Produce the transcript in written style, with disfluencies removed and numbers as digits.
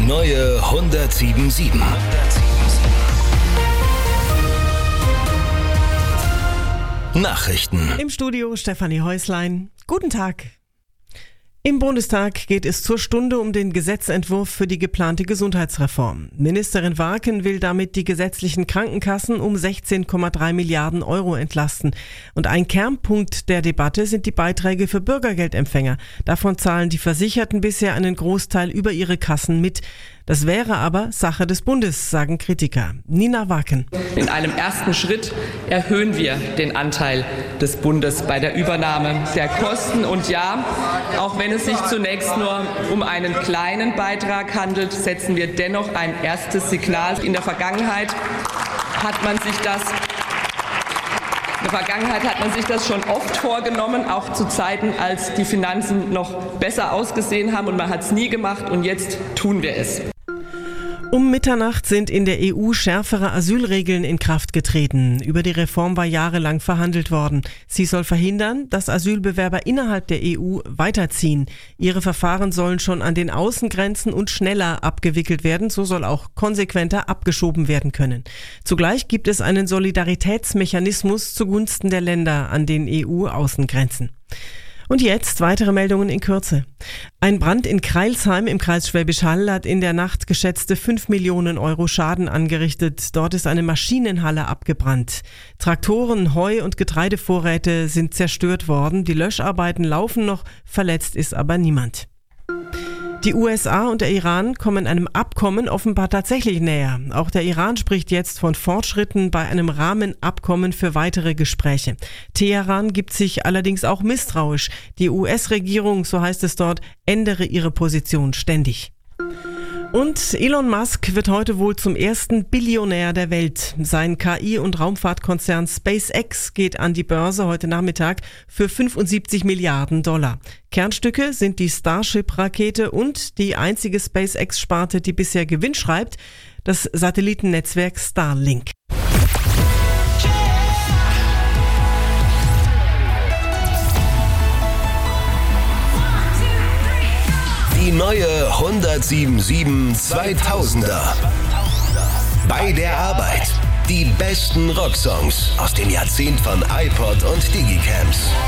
neue 107.7. Nachrichten. Im Studio Stefanie Häuslein. Guten Tag. Im Bundestag geht es zur Stunde um den Gesetzentwurf für die geplante Gesundheitsreform. Ministerin Warken will damit die gesetzlichen Krankenkassen um 16,3 Milliarden Euro entlasten. Und ein Kernpunkt der Debatte sind die Beiträge für Bürgergeldempfänger. Davon zahlen die Versicherten bisher einen Großteil über ihre Kassen mit. Das wäre aber Sache des Bundes, sagen Kritiker. Nina Warken. In einem ersten Schritt erhöhen wir den Anteil des Bundes bei der Übernahme der Kosten. Und ja, auch wenn es sich zunächst nur um einen kleinen Beitrag handelt, setzen wir dennoch ein erstes Signal. In der Vergangenheit hat man sich das schon oft vorgenommen, auch zu Zeiten, als die Finanzen noch besser ausgesehen haben, und man hat es nie gemacht, und jetzt tun wir es. Um Mitternacht sind in der EU schärfere Asylregeln in Kraft getreten. Über die Reform war jahrelang verhandelt worden. Sie soll verhindern, dass Asylbewerber innerhalb der EU weiterziehen. Ihre Verfahren sollen schon an den Außengrenzen und schneller abgewickelt werden. So soll auch konsequenter abgeschoben werden können. Zugleich gibt es einen Solidaritätsmechanismus zugunsten der Länder an den EU-Außengrenzen. Und jetzt weitere Meldungen in Kürze. Ein Brand in Crailsheim im Kreis Schwäbisch Hall hat in der Nacht geschätzte 5 Millionen Euro Schaden angerichtet. Dort ist eine Maschinenhalle abgebrannt. Traktoren, Heu- und Getreidevorräte sind zerstört worden. Die Löscharbeiten laufen noch, verletzt ist aber niemand. Die USA und der Iran kommen einem Abkommen offenbar tatsächlich näher. Auch der Iran spricht jetzt von Fortschritten bei einem Rahmenabkommen für weitere Gespräche. Teheran gibt sich allerdings auch misstrauisch. Die US-Regierung, so heißt es dort, ändere ihre Position ständig. Und Elon Musk wird heute wohl zum ersten Billionär der Welt. Sein KI- und Raumfahrtkonzern SpaceX geht an die Börse heute Nachmittag für 75 Milliarden $. Kernstücke sind die Starship-Rakete und die einzige SpaceX-Sparte, die bisher Gewinn schreibt, das Satellitennetzwerk Starlink. Die neue 107.7 2000er. Bei der Arbeit. Die besten Rocksongs aus dem Jahrzehnt von iPod und Digicams.